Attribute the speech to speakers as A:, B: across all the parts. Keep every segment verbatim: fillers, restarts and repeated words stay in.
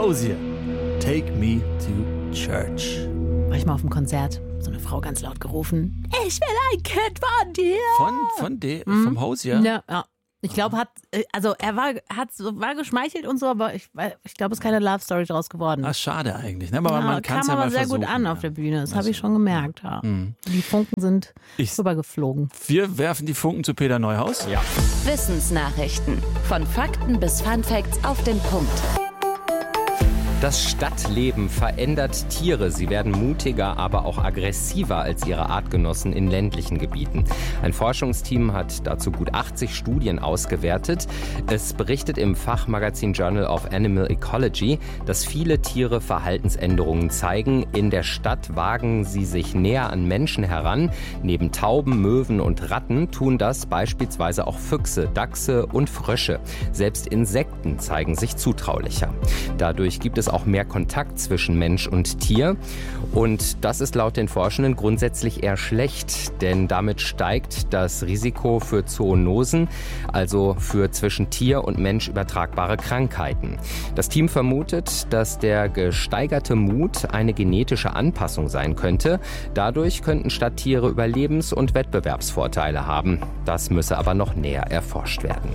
A: Hosier, Take Me to Church.
B: War ich mal auf dem Konzert, so eine Frau ganz laut gerufen, ich will ein Kind von dir.
A: Von, von de, mhm. vom Hosier?
B: Ja, ja. Ich glaube, hat, also er war, hat, war geschmeichelt und so, aber ich, ich glaube, es ist keine Love Story draus geworden.
A: Ach, schade eigentlich. Ne? Aber
B: ja,
A: man kann es ja
B: mal
A: mal
B: sehr
A: versuchen.
B: gut an
A: ja.
B: auf der Bühne, das
A: also,
B: habe ich schon gemerkt. Ja. Mhm. Die Funken sind ich, rübergeflogen.
A: Wir werfen die Funken zu Peter Neuhaus.
C: Ja. Wissensnachrichten. Von Fakten bis Funfacts auf den Punkt.
D: Das Stadtleben verändert Tiere. Sie werden mutiger, aber auch aggressiver als ihre Artgenossen in ländlichen Gebieten. Ein Forschungsteam hat dazu gut achtzig Studien ausgewertet. Es berichtet im Fachmagazin Journal of Animal Ecology, dass viele Tiere Verhaltensänderungen zeigen. In der Stadt wagen sie sich näher an Menschen heran. Neben Tauben, Möwen und Ratten tun das beispielsweise auch Füchse, Dachse und Frösche. Selbst Insekten zeigen sich zutraulicher. Dadurch gibt es auch mehr Kontakt zwischen Mensch und Tier. Und das ist laut den Forschenden grundsätzlich eher schlecht, denn damit steigt das Risiko für Zoonosen, also für zwischen Tier und Mensch übertragbare Krankheiten. Das Team vermutet, dass der gesteigerte Mut eine genetische Anpassung sein könnte. Dadurch könnten Stadttiere Überlebens- und Wettbewerbsvorteile haben. Das müsse aber noch näher erforscht werden.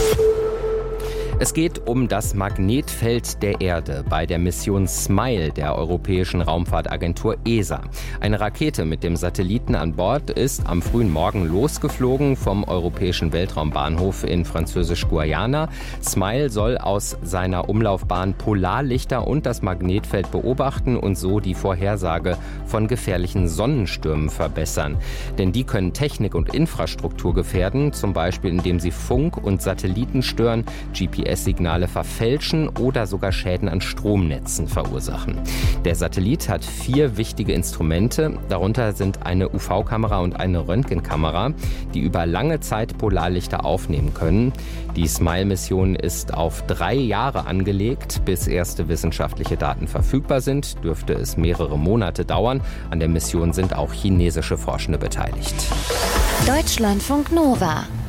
D: Es geht um das Magnetfeld der Erde bei der Mission SMILE der Europäischen Raumfahrtagentur E S A. Eine Rakete mit dem Satelliten an Bord ist am frühen Morgen losgeflogen vom Europäischen Weltraumbahnhof in Französisch-Guayana. SMILE soll aus seiner Umlaufbahn Polarlichter und das Magnetfeld beobachten und so die Vorhersage von gefährlichen Sonnenstürmen verbessern. Denn die können Technik und Infrastruktur gefährden, zum Beispiel indem sie Funk und Satelliten stören, G P S-Signale verfälschen oder sogar Schäden an Stromnetzen verursachen. Der Satellit hat vier wichtige Instrumente. Darunter sind eine U V-Kamera und eine Röntgenkamera, die über lange Zeit Polarlichter aufnehmen können. Die SMILE-Mission ist auf drei Jahre angelegt. Bis erste wissenschaftliche Daten verfügbar sind, dürfte es mehrere Monate dauern. An der Mission sind auch chinesische Forschende beteiligt.
C: Deutschlandfunk Nova.